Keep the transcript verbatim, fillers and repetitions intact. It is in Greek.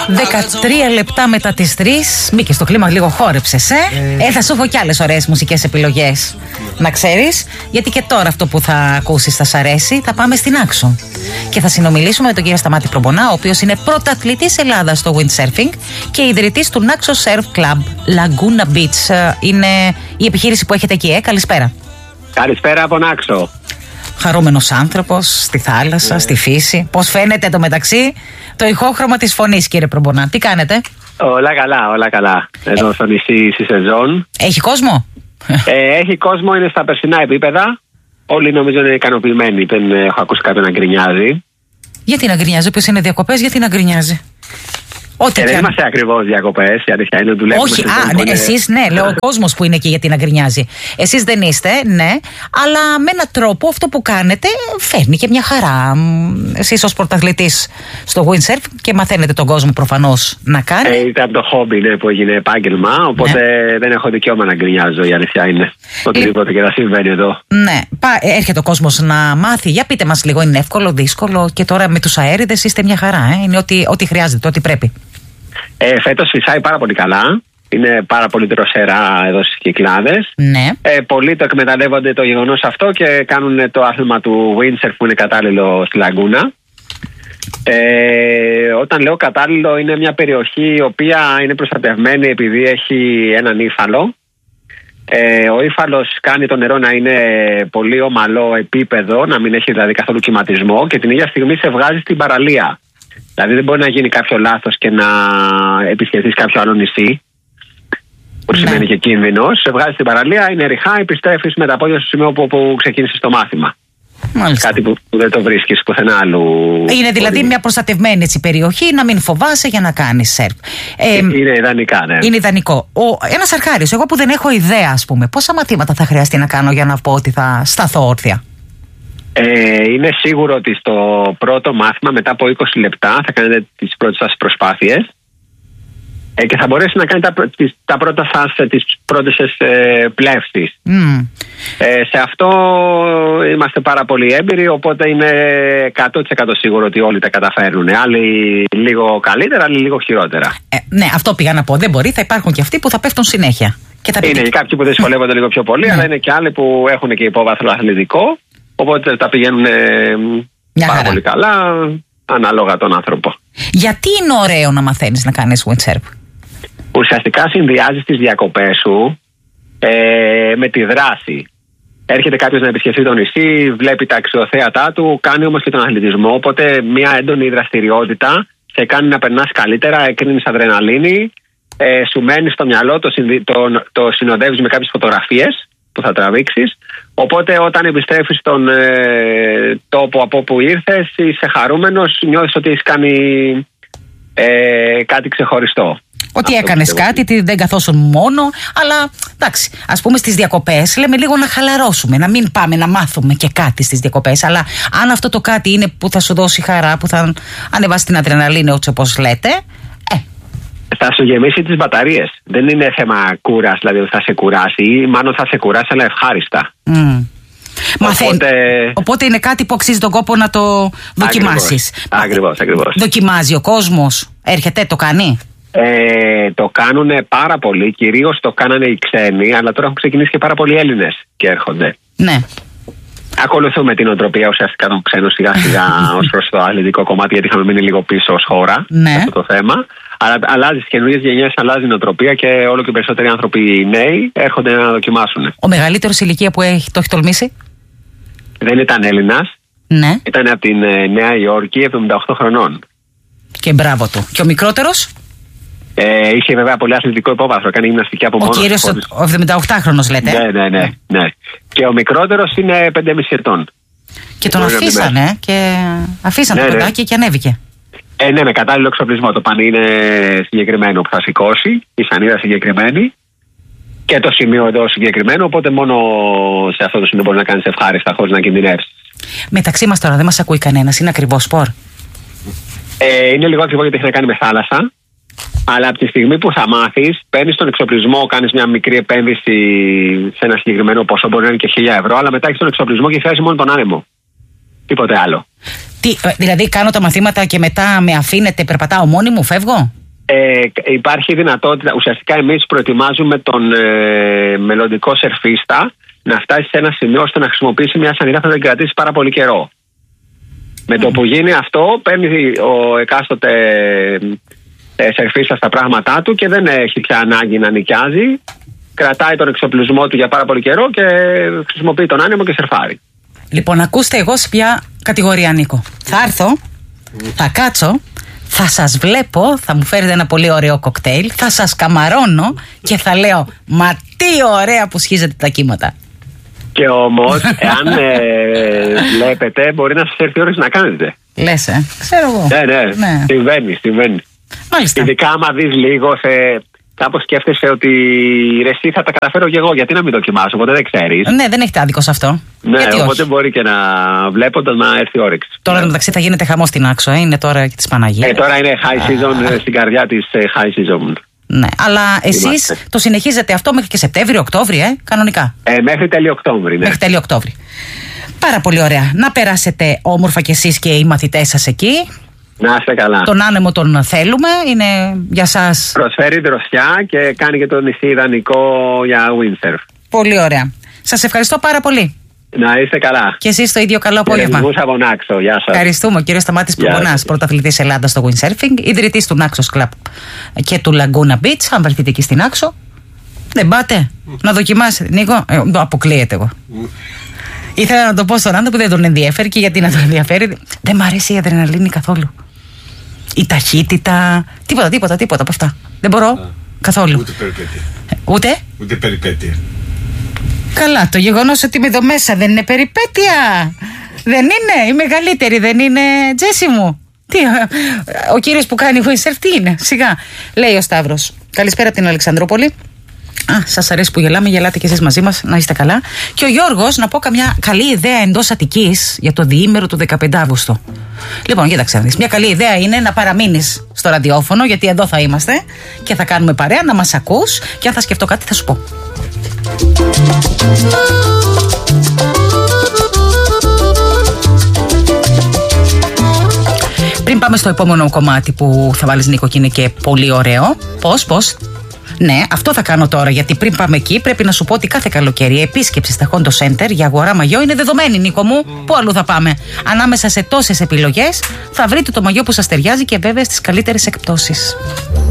δεκατρία λεπτά μετά τις τρεις. Μίκη, στο κλίμα λίγο χόρεψες, ε? Ε, ε θα σου έχω κι άλλες ωραίες μουσικές επιλογές. Να ξέρεις, γιατί και τώρα αυτό που θα ακούσεις θα σ' αρέσει. Θα πάμε στην Νάξο και θα συνομιλήσουμε με τον κύριο Σταμάτη Προμπονά, ο οποίος είναι πρωταθλητής Ελλάδας στο windsurfing και ιδρυτής του Naxos Surf Club Laguna Beach. Είναι η επιχείρηση που έχετε εκεί, ε? Καλησπέρα. Καλησπέρα από Νάξο. Χαρούμενος άνθρωπος, στη θάλασσα, yeah. στη φύση. Πώς φαίνεται το μεταξύ το ηχόχρωμα της φωνής, κύριε Προμπονά? Τι κάνετε? Όλα καλά, όλα καλά. Εδώ ε. στο νησί στη σεζόν. Έχει κόσμο? Ε, έχει κόσμο, είναι στα περσινά επίπεδα. Όλοι νομίζω είναι ικανοποιημένοι. Δεν έχω ακούσει κάποιον να γκρινιάζει. Γιατί να γκρινιάζει? Όποιος είναι διακοπές, γιατί να γκρινιάζει? Ό,τι ε, δεν είμαστε ακριβώς διακοπές, η αλήθεια είναι δουλεύουμε. Όχι, α, ναι, εσείς ναι, λέω ο κόσμος που είναι εκεί γιατί να γκρινιάζει. Εσείς δεν είστε, ναι, αλλά με έναν τρόπο αυτό που κάνετε φέρνει και μια χαρά. Εσείς ως πρωταθλητής στο windsurf και μαθαίνετε τον κόσμο προφανώς να κάνει. Ε, ήταν το χόμπι, ναι, που έγινε επάγγελμα, οπότε ναι. δεν έχω δικαίωμα να γκρινιάζω, η αλήθεια είναι. Οτιδήποτε και να συμβαίνει εδώ. Ναι, έρχεται ο κόσμος να μάθει. Για πείτε μας λίγο, είναι εύκολο, δύσκολο? Και τώρα με τους αέριδες είστε μια χαρά, ε? Είναι ό,τι, ό,τι χρειάζεται, ό,τι πρέπει. Ε, φέτος φυσάει πάρα πολύ καλά. Είναι πάρα πολύ δροσερά εδώ στις Κυκλάδες. Ναι. Ε, πολλοί το εκμεταλλεύονται το γεγονός αυτό και κάνουν το άθλημα του windsurf που είναι κατάλληλο στη Λαγκούνα. Ε, όταν λέω κατάλληλο, είναι μια περιοχή η οποία είναι προστατευμένη επειδή έχει έναν ύφαλο. Ε, ο ύφαλος κάνει το νερό να είναι πολύ ομαλό επίπεδο, να μην έχει δηλαδή καθόλου κυματισμό και την ίδια στιγμή σε βγάζει στην παραλία. Δηλαδή δεν μπορεί να γίνει κάποιο λάθος και να επισκεφθείς κάποιο άλλο νησί, που ναι. σημαίνει και κίνδυνος. Σε βγάζει στην παραλία, είναι ριχά, επιστρέφεις με τα πόδια στο σημείο που, που ξεκίνησες το μάθημα. Μάλιστα. Κάτι που, που δεν το βρίσκεις πουθενά άλλου. Είναι δηλαδή μπορεί. Μια προστατευμένη έτσι, περιοχή, να μην φοβάσαι για να κάνεις σερφ. Ε, είναι ιδανικά, ναι. Είναι ιδανικό. Ένας αρχάριος, εγώ που δεν έχω ιδέα, ας πούμε, πόσα μαθήματα θα χρειαστεί να κάνω για να πω ότι θα σταθώ όρθια? Ε, είναι σίγουρο ότι στο πρώτο μάθημα, μετά από είκοσι λεπτά, θα κάνετε τις πρώτες σας προσπάθειες ε, και θα μπορέσει να κάνει τα, τις, τα πρώτα σας, τις πρώτες σας ε, πλεύσεις. Mm. Ε, σε αυτό είμαστε πάρα πολύ έμπειροι, οπότε είναι εκατό τοις εκατό σίγουρο ότι όλοι τα καταφέρνουν. Άλλοι λίγο καλύτερα, άλλοι λίγο χειρότερα. Ε, ναι, αυτό πήγα να πω. Δεν μπορεί, θα υπάρχουν και αυτοί που θα πέφτουν συνέχεια. Και θα είναι και κάποιοι που δυσκολεύονται λίγο πιο πολύ, αλλά είναι και άλλοι που έχουν και υπόβαθρο αθλητικό. Οπότε τα πηγαίνουν ε, πάρα χαρά. Πολύ καλά, ανάλογα τον άνθρωπο. Γιατί είναι ωραίο να μαθαίνεις να κάνεις windsurf? Ουσιαστικά συνδυάζεις τις διακοπές σου ε, με τη δράση. Έρχεται κάποιος να επισκεφθεί το νησί, βλέπει τα αξιοθέατά του, κάνει όμως και τον αθλητισμό. Οπότε μια έντονη δραστηριότητα σε κάνει να περνάς καλύτερα, εκρίνεις αδρεναλίνη, ε, σου μένει στο μυαλό, το, συνδυ, το, το συνοδεύεις με κάποιες φωτογραφίες που θα τραβήξεις. Οπότε όταν επιστρέφεις στον ε, τόπο από όπου ήρθες, είσαι χαρούμενος, νιώθεις ότι έχεις κάνει ε, κάτι ξεχωριστό. Ότι έκανες κάτι, ότι δεν καθόσουν μόνο, αλλά εντάξει, ας πούμε στις διακοπές λέμε λίγο να χαλαρώσουμε, να μην πάμε να μάθουμε και κάτι στις διακοπές, αλλά αν αυτό το κάτι είναι που θα σου δώσει χαρά, που θα ανεβάσει την αδρεναλίνη, έτσι όπως λέτε, ε. θα σου γεμίσει τις μπαταρίες. Δεν είναι θέμα κούρας, δηλαδή ότι θα σε κουράσει, ή μάλλον θα σε κουράσει, αλλά ευχάριστα. Mm. Οπότε... Οπότε είναι κάτι που αξίζει τον κόπο να το δοκιμάσεις. Ακριβώς, ακριβώς. Δοκιμάζει ο κόσμος, έρχεται, το κάνει. Ε, το κάνουν πάρα πολύ, κυρίως το κάνανε οι ξένοι, αλλά τώρα έχουν ξεκινήσει και πάρα πολλοί Έλληνες και έρχονται. Ναι. Ακολουθούμε την οτροπία ουσιαστικά των ξένων σιγά σιγά ως προς το αθλητικό κομμάτι, γιατί είχαμε μείνει λίγο πίσω ως χώρα ναι. αυτό το θέμα. Αλλά αλλάζει στις καινούριες γενιές, αλλάζει η νοοτροπία και όλο και περισσότεροι άνθρωποι νέοι έρχονται να δοκιμάσουν. Ο μεγαλύτερος ηλικία που έχει, το έχει τολμήσει? Δεν ήταν Έλληνας. Ναι. Ήταν από την Νέα Υόρκη, εβδομήντα οκτώ χρονών. Και μπράβο του. Και ο μικρότερος? Ε, είχε βέβαια πολύ αθλητικό υπόβαθρο, κάνει γυμναστική από μόνος. Ο κύριος ο, ο εβδομηνταοκτάχρονος λέτε. Ναι, ναι, ναι, ναι. Και ο μικρότερος είναι πέντε και μισό ετών. Και τον αφήσανε και αφήσανε ναι, το παιδάκι ναι. και ανέβηκε. Ε, ναι, με κατάλληλο εξοπλισμό. Το πανί είναι συγκεκριμένο που θα σηκώσει, η σανίδα συγκεκριμένη και το σημείο εδώ συγκεκριμένο. Οπότε μόνο σε αυτό το σημείο μπορεί να κάνεις ευχάριστα χωρίς να κινδυνεύσεις. Μεταξύ μας τώρα δεν μας ακούει κανένας, είναι ακριβό σπορ. Ε, είναι λίγο ακριβό γιατί έχει να κάνει με θάλασσα. Αλλά από τη στιγμή που θα μάθεις, παίρνεις τον εξοπλισμό, κάνεις μια μικρή επένδυση σε ένα συγκεκριμένο ποσό, μπορεί να είναι και χίλια ευρώ, αλλά μετά έχεις τον εξοπλισμό και χρειάζεσαι μόνο τον άνεμο. Τίποτε άλλο. Τι, δηλαδή κάνω τα μαθήματα και μετά με αφήνετε, περπατάω μόνη μου, φεύγω? Ε, υπάρχει δυνατότητα, ουσιαστικά εμείς προετοιμάζουμε τον ε, μελλοντικό σερφίστα να φτάσει σε ένα σημείο ώστε να χρησιμοποιήσει μια σανίδα που θα την κρατήσει πάρα πολύ καιρό. Με mm. το που γίνει αυτό, παίρνει ο εκάστοτε ε, σερφίστα στα πράγματά του και δεν έχει πια ανάγκη να νοικιάζει. Κρατάει τον εξοπλισμό του για πάρα πολύ καιρό και χρησιμοποιεί τον άνεμο και σερφάρει. Λοιπόν, ακούστε, εγώ σε ποια κατηγορία ανήκω. Θα έρθω, θα κάτσω, θα σας βλέπω, θα μου φέρετε ένα πολύ ωραίο κοκτέιλ, θα σας καμαρώνω και θα λέω «Μα τι ωραία που σχίζετε τα κύματα». Και όμως, εάν ε, βλέπετε, μπορεί να σας έρθει η ώρα να κάνετε. Λες, ε, ξέρω εγώ. Ναι, ναι, ναι. Συμβαίνει, συμβαίνει. Μάλιστα. Ειδικά άμα δεις λίγο, σε, κάπως σκέφτεσαι ότι ρε εσύ θα τα καταφέρω και εγώ, γιατί να μην δοκιμάσω, οπότε δεν ξέρεις. Ναι, δεν έχετε άδικο σε αυτό. Ναι, γιατί οπότε όχι. Μπορεί και να βλέποντας να έρθει η όρεξη. Τώρα μεταξύ θα γίνεται χαμός στην Άξο, ε, είναι τώρα και της Παναγίας. Ε, τώρα είναι high season, στην καρδιά της high season. Ναι, αλλά εσείς το συνεχίζετε αυτό μέχρι και Σεπτέμβριο, Οκτώβριο, ε, κανονικά. Ε, μέχρι τέλειο Οκτώβρη, ναι. Μέχρι τέλειο Οκτώβρη. Πάρα πολύ ωραία. Να περάσετε όμορφα κι εσείς και οι μαθητές σας εκεί. Να είστε καλά. Τον άνεμο τον θέλουμε, είναι για σας. Προσφέρει δροσιά και κάνει και το νησί ιδανικό για windsurf. Πολύ ωραία. Σας ευχαριστώ πάρα πολύ. Να είστε καλά. Και εσείς το ίδιο, καλό απόγευμα. Από Νάξο. Γεια σας. Ευχαριστούμε. Ο κύριος Σταμάτης Πουμπονάς, πρωταθλητής Ελλάδας στο windsurfing, ιδρυτής του Naxos Club και του Laguna Beach. Αν βρεθείτε εκεί στην Άξο, δεν πάτε mm. να δοκιμάσετε. Νίκο, ε, αποκλείεται εγώ. Mm. Ήθελα να το πω στον άντρα που δεν τον ενδιαφέρει, και γιατί να τον ενδιαφέρει. Δεν μ' αρέσει η αδρεναλίνη καθόλου. Η ταχύτητα. Τίποτα, τίποτα, τίποτα από αυτά. Δεν μπορώ ah. καθόλου. Ούτε περιπέτεια. Ούτε. Ούτε περιπέτεια. Καλά, το γεγονός ότι είμαι εδώ μέσα δεν είναι περιπέτεια. Δεν είναι, η μεγαλύτερη δεν είναι, Τζέσι μου. Τι, ο κύριος που κάνει windsurf τι είναι, σιγά. Λέει ο Σταύρος. Καλησπέρα από την Αλεξανδρούπολη. Α, σας αρέσει που γελάμε, γελάτε και εσείς μαζί μας, να είστε καλά. Και ο Γιώργος, να πω καμιά καλή ιδέα εντός Αττικής για το διήμερο του δεκαπέντε Αυγούστου. Λοιπόν, κοίταξε να δεις. Μια καλή ιδέα είναι να παραμείνεις στο ραδιόφωνο, γιατί εδώ θα είμαστε και θα κάνουμε παρέα, να μας ακούς, και αν θα σκεφτώ κάτι θα σου πω. Πριν πάμε στο επόμενο κομμάτι που θα βάλεις, Νίκο, και είναι και πολύ ωραίο. Πώς, πώς. Ναι, αυτό θα κάνω τώρα, γιατί πριν πάμε εκεί πρέπει να σου πω ότι κάθε καλοκαίρι η επίσκεψη στα Hondo Center για αγορά μαγιό είναι δεδομένη, Νίκο μου. Mm. Πού αλλού θα πάμε? Ανάμεσα σε τόσες επιλογές θα βρείτε το μαγιό που σας ταιριάζει και βέβαια στις καλύτερες εκπτώσεις.